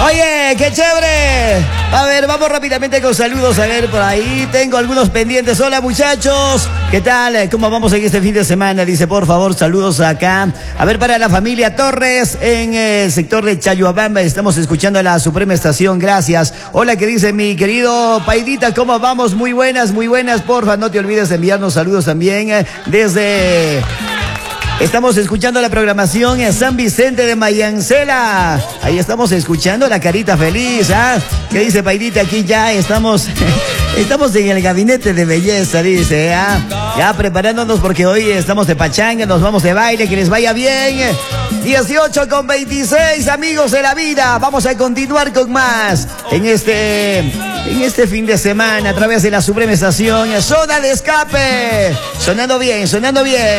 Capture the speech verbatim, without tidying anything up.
Oye, qué chévere. A ver, vamos rápidamente con saludos. A ver, por ahí tengo algunos pendientes. Hola, muchachos. ¿Qué tal? ¿Cómo vamos en este fin de semana? Dice, por favor, saludos acá. A ver, para la familia Torres en el sector de Chayuabamba. Estamos escuchando a la Suprema Estación. Gracias. Hola, ¿qué dice mi querido Paidita? ¿Cómo vamos? Muy buenas, muy buenas. Porfa, no te olvides de enviarnos saludos también eh, desde... Estamos escuchando la programación en San Vicente de Mayancela. Ahí estamos escuchando la carita feliz, ¿ah? ¿Qué dice Paidita? Aquí ya estamos, estamos en el gabinete de belleza, dice, ¿ah? Ya preparándonos porque hoy estamos de pachanga, nos vamos de baile, que les vaya bien. dieciocho con veintiséis, amigos de la vida. Vamos a continuar con más en este, en este fin de semana a través de la Suprema Estación. Zona de escape. Sonando bien, sonando bien.